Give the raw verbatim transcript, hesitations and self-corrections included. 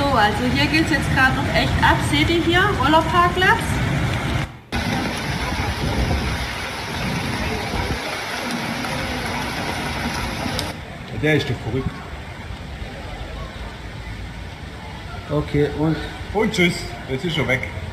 also hier geht es jetzt gerade noch echt ab. Seht ihr hier? Rollerparkplatz. Der ist doch verrückt. Okay, und? Und tschüss, jetzt ist er weg.